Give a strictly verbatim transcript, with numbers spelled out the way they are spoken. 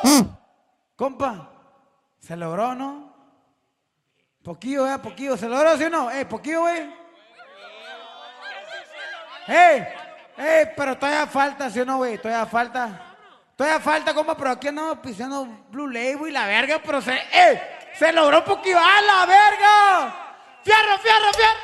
Compa, se logró, ¿no? Poquillo, eh, poquillo. ¿Se logró, sí o no? Eh, poquillo, güey. ¡Ey! ¡Ey! Pero todavía falta, ¿sí o no, güey? Todavía falta. Todavía falta, compa, pero aquí andamos pisando Blue Label y la verga, pero se... ¡Ey! ¡Se logró poquillo! ¡A la verga! ¡Fierro, fierro, fierro!